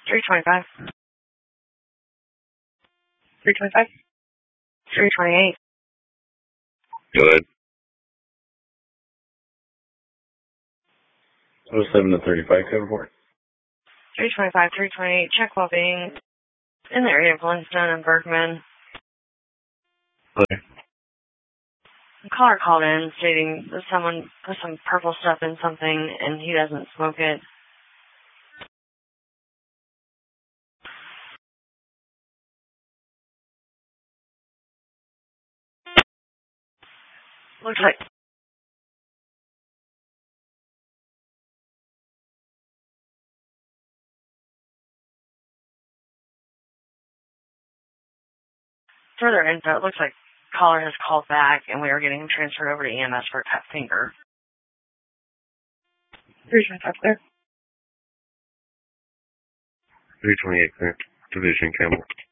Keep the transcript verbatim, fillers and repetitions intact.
three twenty-five. three twenty-five. three twenty-eight. Good. oh seven to thirty-five, code report. three twenty-five, three twenty-eight, check well-being in the area of Glenstone and Bergman. Okay. The caller called in stating that someone put some purple stuff in something and he doesn't smoke it. Looks like further info. It looks like caller has called back and we are getting him transferred over to E M S for a cut finger. three twenty-five clear. three twenty-eight clear. Division Campbell.